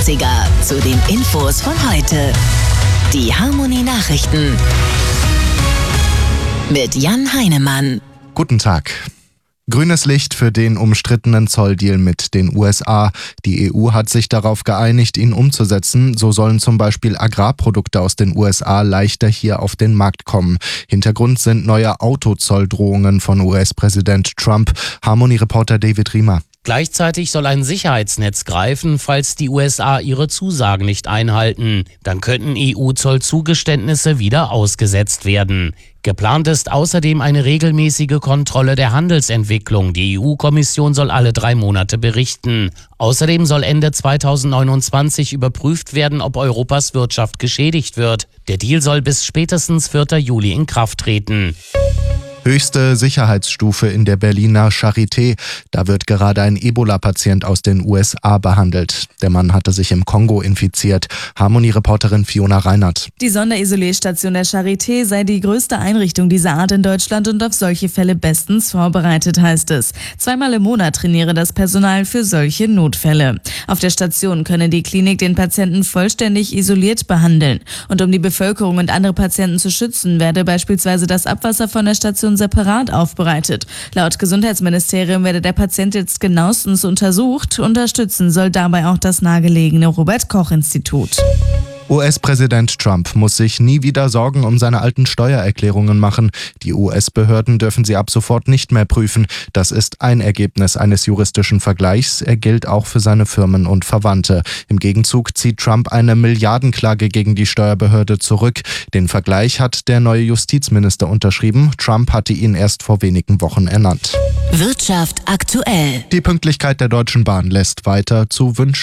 Klassiker zu den Infos von heute. Die Harmony Nachrichten mit Jan Heinemann. Guten Tag. Grünes Licht für den umstrittenen Zolldeal mit den USA. Die EU hat sich darauf geeinigt, ihn umzusetzen. So sollen zum Beispiel Agrarprodukte aus den USA leichter hier auf den Markt kommen. Hintergrund sind neue Autozolldrohungen von US-Präsident Trump. Harmony-Reporter David Riemer. Gleichzeitig soll ein Sicherheitsnetz greifen, falls die USA ihre Zusagen nicht einhalten. Dann könnten EU-Zollzugeständnisse wieder ausgesetzt werden. Geplant ist außerdem eine regelmäßige Kontrolle der Handelsentwicklung. Die EU-Kommission soll alle 3 Monate berichten. Außerdem soll Ende 2029 überprüft werden, ob Europas Wirtschaft geschädigt wird. Der Deal soll bis spätestens 4. Juli in Kraft treten. Höchste Sicherheitsstufe in der Berliner Charité. Da wird gerade ein Ebola-Patient aus den USA behandelt. Der Mann hatte sich im Kongo infiziert. Harmony-Reporterin Fiona Reinert. Die Sonderisolierstation der Charité sei die größte Einrichtung dieser Art in Deutschland und auf solche Fälle bestens vorbereitet, heißt es. 2-mal im Monat trainiere das Personal für solche Notfälle. Auf der Station könne die Klinik den Patienten vollständig isoliert behandeln. Und um die Bevölkerung und andere Patienten zu schützen, werde beispielsweise das Abwasser von der Station separat aufbereitet. Laut Gesundheitsministerium werde der Patient jetzt genauestens untersucht. Unterstützen soll dabei auch das nahegelegene Robert-Koch-Institut. US-Präsident Trump muss sich nie wieder Sorgen um seine alten Steuererklärungen machen. Die US-Behörden dürfen sie ab sofort nicht mehr prüfen. Das ist ein Ergebnis eines juristischen Vergleichs. Er gilt auch für seine Firmen und Verwandte. Im Gegenzug zieht Trump eine Milliardenklage gegen die Steuerbehörde zurück. Den Vergleich hat der neue Justizminister unterschrieben. Trump hatte ihn erst vor wenigen Wochen ernannt. Wirtschaft aktuell. Die Pünktlichkeit der Deutschen Bahn lässt weiter zu wünschen.